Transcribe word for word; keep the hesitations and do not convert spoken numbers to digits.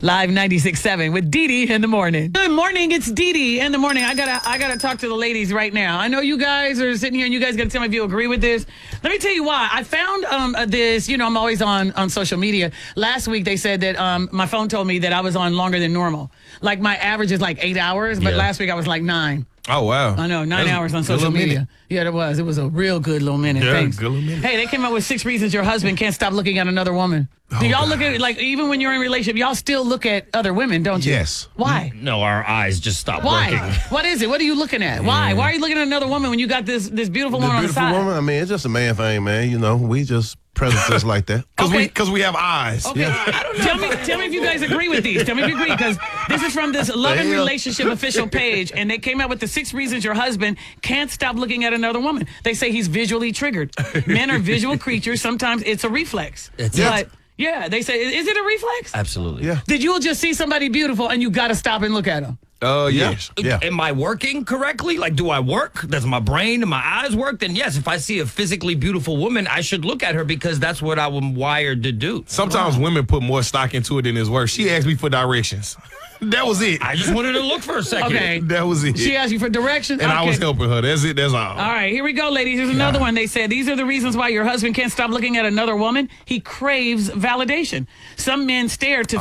Live ninety-six point seven with Dee Dee in the morning. Good morning, it's Dee Dee in the morning. I gotta I gotta talk to the ladies right now. I know you guys are sitting here and you guys gotta tell me if you agree with this. Let me tell you why. I found um this, you know, I'm always on, on social media. Last week they said that um my phone told me that I was on longer than normal. Like my average is like eight hours, but Yeah. last week I was like nine. Oh, wow. I know, nine That's hours on a good social little media. minute. Yeah, it was. It was a real good little minute. Yeah, Thanks. good little minute. Hey, they came up with six reasons your husband can't stop looking at another woman. Do Oh, y'all God. look at it, like, even when you're in a relationship, y'all still look at other women, don't you? Yes. Why? No, our eyes just stopped Why? working. What is it? What are you looking at? Why? Why are you looking at another woman when you got this this beautiful The one on the beautiful side? woman, I mean, it's just a man thing, man. You know, we just present us like that. Because Okay. we, cause we have eyes. Okay, tell me, tell me if you guys agree with these. Tell me if you agree, because this is from this Love and Hell. Relationship official page, and they came out with the six reasons your husband can't stop looking at another woman. They say he's visually triggered. Men are visual creatures. Sometimes it's a reflex. It's but yeah, they say, is it a reflex? Absolutely. Yeah. Did you just see somebody beautiful and you got to stop and look at them? Uh, Yeah. yes. Yeah. Am I working correctly? Like, do I work? Does my brain and my eyes work? Then yes, if I see a physically beautiful woman, I should look at her because that's what I was wired to do. Sometimes women put more stock into it than it's worth. She asked me for directions. That was it. I just wanted to look for a second. Okay. That was it. She asked you for directions? and I Okay. was helping her. That's it. That's all. All right, here we go, ladies. Here's another one. They said, these are the reasons why your husband can't stop looking at another woman. He craves validation. Some men stare to